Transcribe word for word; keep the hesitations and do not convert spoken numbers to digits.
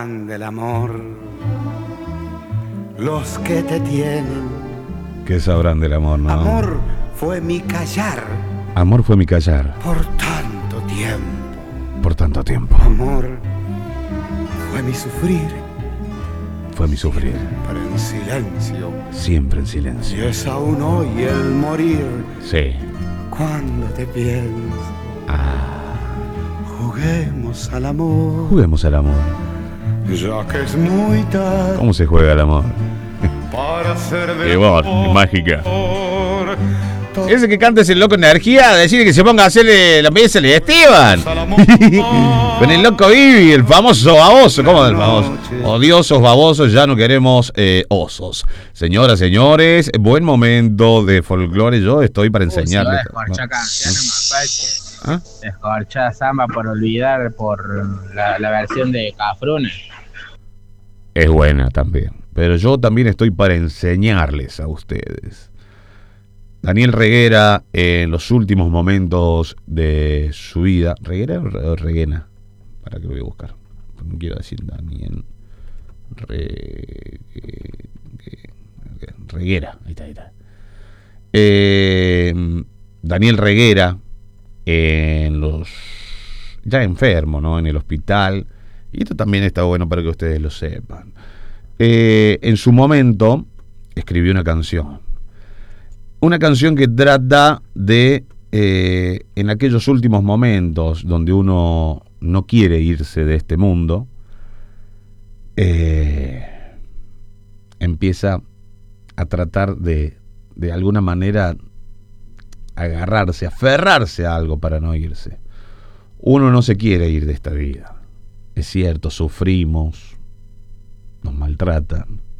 Del amor, los que te tienen. ¿Qué sabrán del amor, no? Amor fue mi callar. Amor fue mi callar. Por tanto tiempo. Por tanto tiempo. Amor fue mi sufrir. Fue mi sufrir. Siempre en silencio. Siempre en silencio. Y es aún hoy el morir. Sí. Cuando te pienso. Ah. Juguemos al amor. Juguemos al amor. Ya que es muy tarde. ¿Cómo se juega el amor? Para hacer de Qué voz mágica. Ese que canta ese loco energía, decirle que se ponga a hacerle la pieza de Esteban. Con el loco Vivi, el famoso baboso. ¿Cómo del famoso? Odiosos babosos, ya no queremos eh, osos. Señoras, señores, buen momento de folclore. Yo estoy para enseñarles. Escorcha canciones, Mapache. ¿Ah? Escorcha samba por olvidar por la, la versión de Cafrune. Es buena también. Pero yo también estoy para enseñarles a ustedes. Daniel Reguera, en los últimos momentos de su vida. ¿Reguera o Reguena? Para que lo voy a buscar. No quiero decir Daniel Re... Reguera. Ahí está, ahí está. Eh, Daniel Reguera, en los... ya enfermo, ¿no? En el hospital. Y esto también está bueno para que ustedes lo sepan. Eh, en su momento, escribió una canción. Una canción que trata de, eh, en aquellos últimos momentos donde uno no quiere irse de este mundo, eh, empieza a tratar de, de alguna manera, agarrarse, aferrarse a algo para no irse. Uno no se quiere ir de esta vida. Es cierto, sufrimos, nos maltratan,